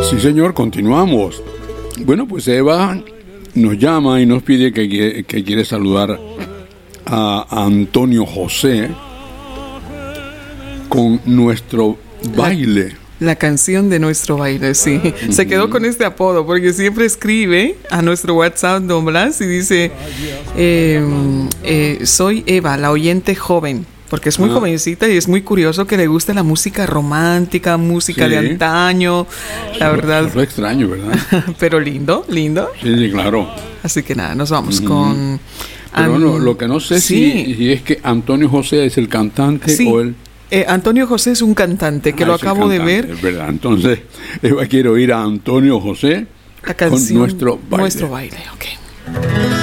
Sí, señor, continuamos. Bueno, pues Eva nos llama y nos pide que quiere saludar a Antonio José con nuestro baile. La canción de nuestro baile, sí. Uh-huh. Se quedó con este apodo porque siempre escribe a nuestro WhatsApp, Don Blas, y dice, soy Eva, la oyente joven. Porque es muy jovencita y es muy curioso que le guste la música romántica, música de antaño, la verdad. Es lo extraño, ¿verdad? Pero lindo. Sí, claro. Así que nada, nos vamos con... Pero lo que no sé si es que Antonio José es el cantante o el... Antonio José es un cantante que lo acabo de ver. Es verdad, entonces Eva quiere oír a Antonio José la canción, con nuestro baile. Nuestro baile, ok.